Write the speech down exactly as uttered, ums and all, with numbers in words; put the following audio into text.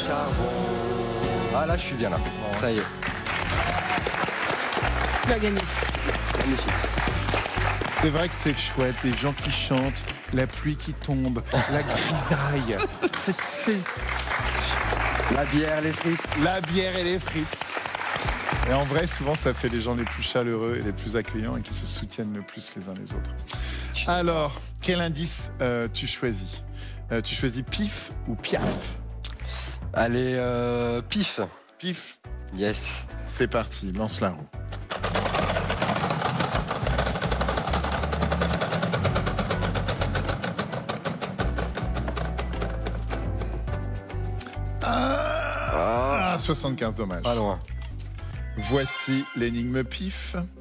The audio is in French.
charbon. Ah là, je suis bien là. Ça y est. Tu as gagné. Magnifique. C'est vrai que c'est chouette, les gens qui chantent, la pluie qui tombe, la grisaille. C'est, c'est... La bière, les frites. La bière et les frites. Et en vrai, souvent, ça fait les gens les plus chaleureux et les plus accueillants et qui se soutiennent le plus les uns les autres. Alors, quel indice euh, tu choisis euh, Tu choisis pif ou piaf? Allez, euh, pif. Pif. Yes. C'est parti, lance la roue. Ah, soixante-quinze, dommage. Pas loin. Voici l'énigme pif.